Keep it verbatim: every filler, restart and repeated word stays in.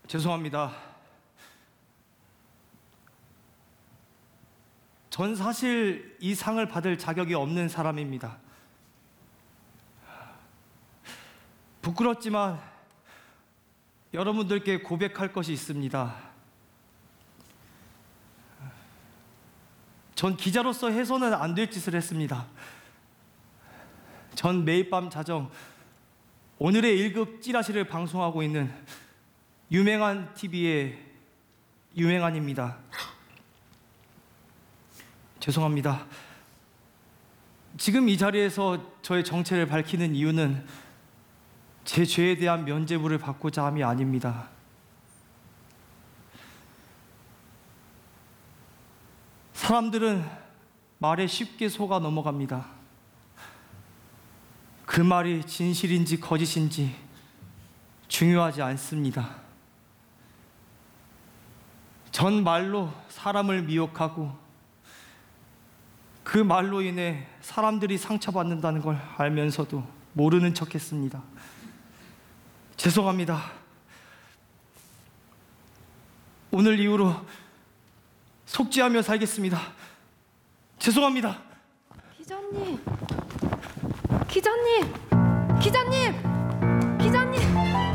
죄송합니다. 전 사실 이 상을 받을 자격이 없는 사람입니다. 부끄럽지만 여러분들께 고백할 것이 있습니다. 전 기자로서 해서는 안 될 짓을 했습니다. 전 매일 밤 자정 오늘의 일 급 찌라시를 방송하고 있는 유명한 티비의 유명한입니다. 죄송합니다. 지금 이 자리에서 저의 정체를 밝히는 이유는 제 죄에 대한 면죄부를 받고자 함이 아닙니다. 사람들은 말에 쉽게 속아 넘어갑니다. 그 말이 진실인지 거짓인지 중요하지 않습니다. 전 말로 사람을 미혹하고 그 말로 인해 사람들이 상처받는다는 걸 알면서도 모르는 척했습니다. 죄송합니다. 오늘 이후로 속죄하며 살겠습니다. 죄송합니다. 기자님, 기자님, 기자님, 기자님.